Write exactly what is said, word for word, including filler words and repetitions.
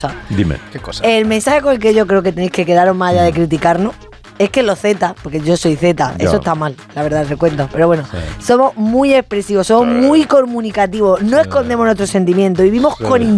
Dime. ¿Qué cosa? El mensaje con el que yo creo que tenéis que quedaros más allá de criticarnos es que los Z, porque yo soy Z, Yo. eso está mal, la verdad, recuento. Pero bueno, Sí. somos muy expresivos, somos muy comunicativos, no escondemos nuestros sentimientos, vivimos Sí. con